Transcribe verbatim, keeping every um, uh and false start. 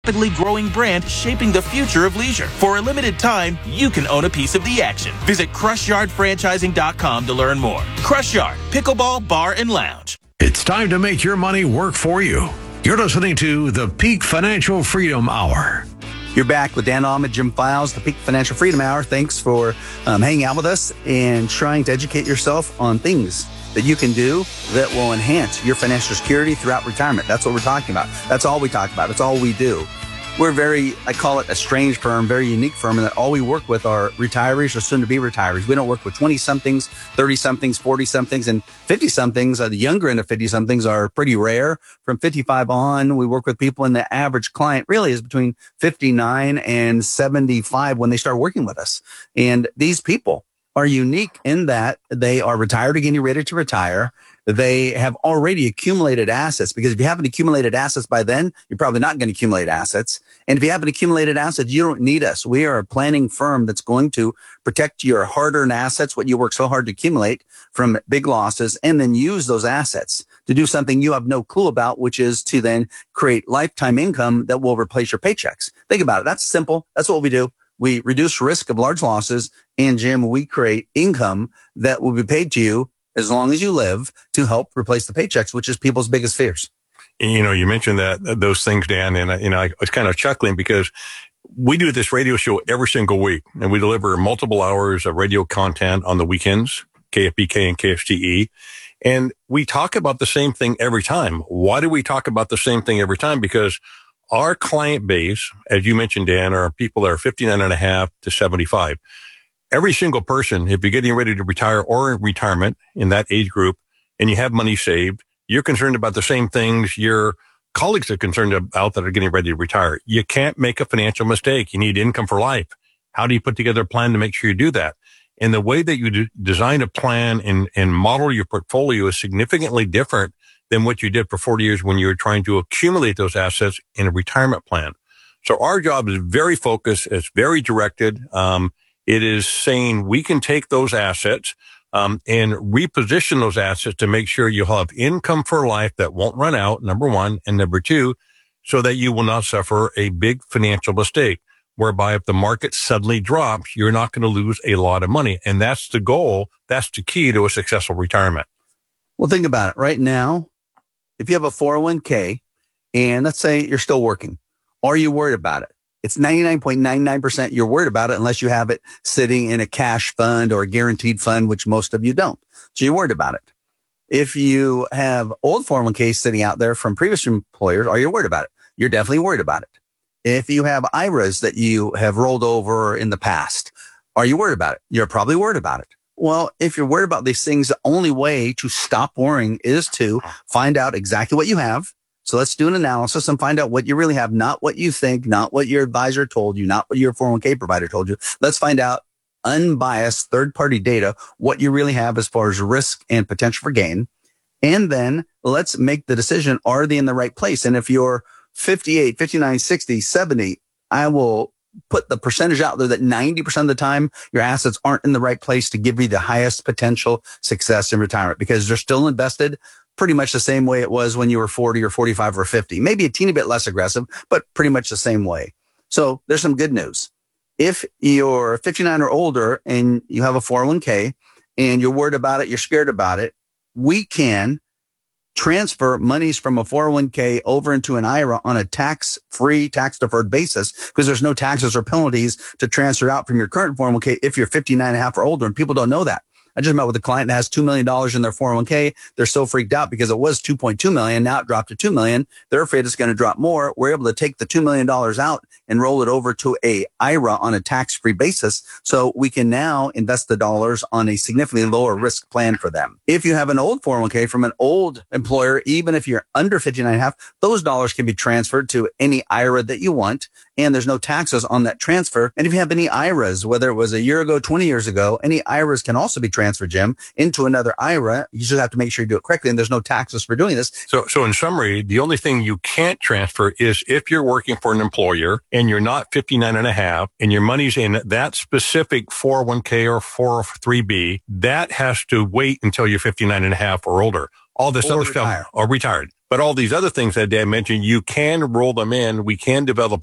rapidly growing brand shaping the future of leisure. For a limited time, you can own a piece of the action. Visit crush yard franchising dot com to learn more. Crush Yard, Pickleball Bar and Lounge. It's time to make your money work for you. You're listening to the Peak Financial Freedom Hour. You're back with Dan Allman, Jim Files, the Peak Financial Freedom Hour. Thanks for um, hanging out with us and trying to educate yourself on things that you can do that will enhance your financial security throughout retirement. That's what we're talking about. That's all we talk about. That's all we do. We're very, I call it a strange firm, very unique firm, in that all we work with are retirees or soon-to-be retirees. We don't work with twenty-somethings, thirty-somethings, forty-somethings, and fifty-somethings. Uh, the younger end of fifty-somethings are pretty rare. From fifty-five on, we work with people, and the average client really is between fifty-nine and seventy-five when they start working with us. And these people are unique in that they are retired or getting ready to retire. They have already accumulated assets, because if you haven't accumulated assets by then, you're probably not going to accumulate assets. And if you haven't accumulated assets, you don't need us. We are a planning firm that's going to protect your hard-earned assets, what you work so hard to accumulate, from big losses, and then use those assets to do something you have no clue about, which is to then create lifetime income that will replace your paychecks. Think about it. That's simple. That's what we do. We reduce risk of large losses, and Jim, we create income that will be paid to you as long as you live to help replace the paychecks, which is people's biggest fears. You know, you mentioned that, those things, Dan, and, you know, I was kind of chuckling because we do this radio show every single week, and we deliver multiple hours of radio content on the weekends, K F B K and K F T E. And we talk about the same thing every time. Why do we talk about the same thing every time? Because our client base, as you mentioned, Dan, are people that are fifty-nine and a half to seventy-five. Every single person, if you're getting ready to retire or in retirement in that age group and you have money saved, you're concerned about the same things your colleagues are concerned about that are getting ready to retire. You can't make a financial mistake. You need income for life. How do you put together a plan to make sure you do that? And the way that you do design a plan and, and model your portfolio is significantly different than what you did for forty years when you were trying to accumulate those assets in a retirement plan. So our job is very focused. It's very directed. Um, It is saying we can take those assets um, and reposition those assets to make sure you'll have income for life that won't run out, number one, and number two, so that you will not suffer a big financial mistake, whereby if the market suddenly drops, you're not going to lose a lot of money. And that's the goal. That's the key to a successful retirement. Well, think about it. Right now, if you have a four oh one k and let's say you're still working, are you worried about it? It's ninety-nine point nine nine percent you're worried about it unless you have it sitting in a cash fund or a guaranteed fund, which most of you don't. So you're worried about it. If you have old four oh one k's sitting out there from previous employers, are you worried about it? You're definitely worried about it. If you have I R As that you have rolled over in the past, are you worried about it? You're probably worried about it. Well, if you're worried about these things, the only way to stop worrying is to find out exactly what you have. So let's do an analysis and find out what you really have, not what you think, not what your advisor told you, not what your four oh one k provider told you. Let's find out unbiased third-party data, what you really have as far as risk and potential for gain. And then let's make the decision, are they in the right place? And if you're fifty-eight, fifty-nine, sixty, seventy, I will put the percentage out there that ninety percent of the time your assets aren't in the right place to give you the highest potential success in retirement, because they're still invested pretty much the same way it was when you were forty or forty-five or fifty, maybe a teeny bit less aggressive, but pretty much the same way. So there's some good news. If you're fifty-nine or older and you have a four oh one k and you're worried about it, you're scared about it, we can transfer monies from a four oh one k over into an I R A on a tax-free, tax-deferred basis, because there's no taxes or penalties to transfer out from your current four oh one k if you're fifty-nine and a half or older, and people don't know that. I just met with a client that has two million dollars in their four oh one k. They're so freaked out because it was two point two million dollars. Now it dropped to two million dollars. They're afraid it's going to drop more. We're able to take the two million dollars out and roll it over to a I R A on a tax-free basis. So we can now invest the dollars on a significantly lower risk plan for them. If you have an old four oh one k from an old employer, even if you're under fifty-nine and a half, those dollars can be transferred to any I R A that you want, and there's no taxes on that transfer. And if you have any I R As, whether it was a year ago, twenty years ago, any I R As can also be transferred, Jim, into another I R A. You just have to make sure you do it correctly, and there's no taxes for doing this. So, so in summary, the only thing you can't transfer is if you're working for an employer and you're not fifty-nine and a half and your money's in that specific four oh one k or four oh three b, that has to wait until you're fifty-nine and a half or older. All this Or other retire. stuff, or retired. But all these other things that Dad mentioned, you can roll them in. We can develop